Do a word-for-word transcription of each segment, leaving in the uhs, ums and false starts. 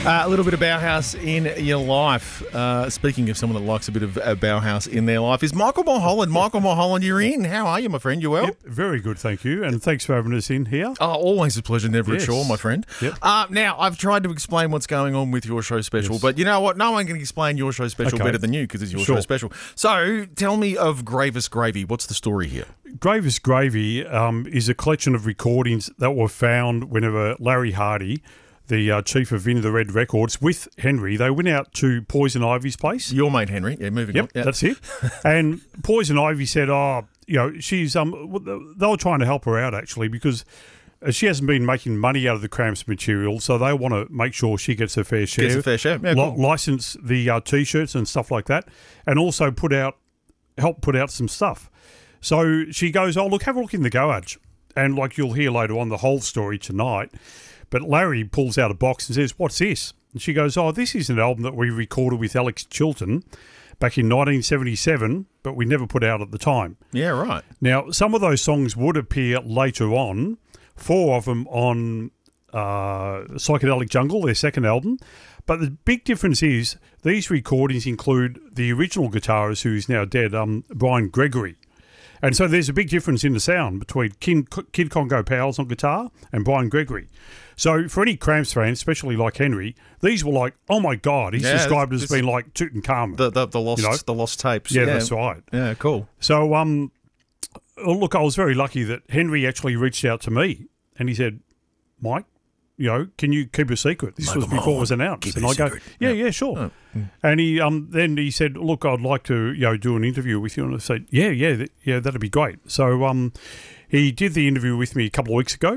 Uh, a little bit of Bauhaus in your life. Uh, speaking of someone that likes a bit of uh, Bauhaus in their life is Michael Mulholland. Michael Mulholland, you're in. How are you, my friend? You well? Yep, very good, thank you. And thanks for having us in here. Oh, always a pleasure, never Yes. a chore, my friend. Yep. Uh, now, I've tried to explain what's going on with your show special, Yes. but you know what? No one can explain your show special Okay. better than you because it's your Sure. show special. So, tell me of Gravis Gravy. What's the story here? Gravis Gravy um, is a collection of recordings that were found whenever Larry Hardy, the uh, chief of In the Red Records, with Henry, they went out to Poison Ivy's place. Your mate Henry. Yeah, moving Yep, on. Yep. that's it. And Poison Ivy said, oh, you know, she's, um, they were trying to help her out actually because she hasn't been making money out of the Cramps material, so they want to make sure she gets her fair share. Gets a fair share. Yeah, Li- cool. license the uh, T-shirts and stuff like that, and also put out, help put out some stuff. So she goes, oh, look, have a look in the garage. And like you'll hear later on the whole story tonight, but Larry pulls out a box and says, what's this? And she goes, oh, this is an album that we recorded with Alex Chilton back in nineteen seventy-seven, but we never put out at the time. Yeah, right. Now, some of those songs would appear later on, four of them on uh, Psychedelic Jungle, their second album. But the big difference is these recordings include the original guitarist, who is now dead, um, Brian Gregory. And so there's a big difference in the sound between Kid, Kid Congo Powell's on guitar and Brian Gregory. So for any Cramps fans, especially like Henry, these were like, oh my God, he's Yeah, described as this- being like Tutankhamun. The the, the lost You know? the lost tapes. yeah, that's right. Yeah, cool. So, um, oh, look, I was very lucky that Henry actually reached out to me and he said, Mike, you know, can you keep a secret? This Michael was before it was Mulholland, announced. keep And it I a go, secret. yeah, Yeah. yeah, sure. Oh, mm. And he um, then he said, look, I'd like to, you know, do an interview with you. And I said, yeah, yeah, th- yeah, that'd be great. So um, he did the interview with me a couple of weeks ago.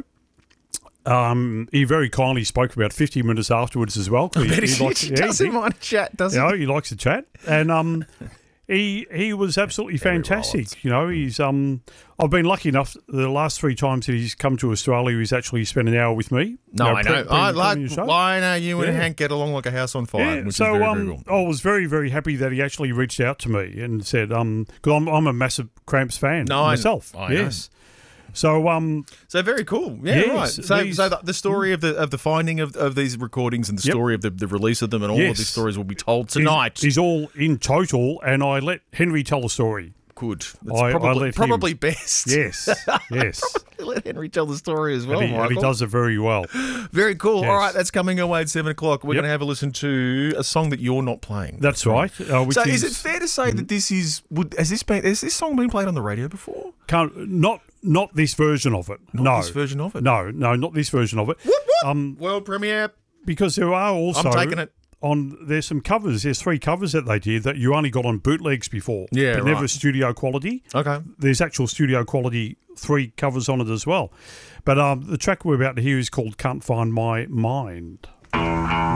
Um, he very kindly spoke about fifty minutes afterwards as well. I bet he, he, he likes- he yeah, he doesn't did. mind a chat, does You he? know, he likes to chat, and um, he he was absolutely Henry fantastic. Rollins. You know, he's um, I've been lucky enough the last three times that he's come to Australia, he's actually spent an hour with me. No, You I pre- know. pre- I pre- like. your show. I know you and Yeah. Hank get along like a house on fire, Yeah, which so is very, um, very cool. I was very, very happy that he actually reached out to me and said, um, because I'm, I'm a massive Cramps fan No, I- myself. I know. yes. So um, So very cool. Yeah, Yes, right. So, these- so the, the story of the of the finding of, of these recordings and the Yep. story of the, the release of them and all of Yes. these stories will be told is- tonight. is all in total, and I let Henry tell the story. Good. That's I- I probably, let him. probably best. Yes, yes. Let Henry tell the story as well, and, he, and he Michael. does it very well. Very cool. Yes. All right, that's coming away at seven o'clock. We're Yep. going to have a listen to a song that you're not playing. That's right. Uh, which So is, is it fair to say that this is would has this been has this song been played on the radio before? Can't, not not this version of it. Not no, this version of it. No, no, not this version of it. Whoop, whoop. Um, World premiere. because there are also I'm taking it. on. There's some covers. There's three covers that they did that you only got on bootlegs before. Yeah, but never right. studio quality. Okay. There's actual studio quality three covers on it as well. But um, the track we're about to hear is called "Can't Find My Mind."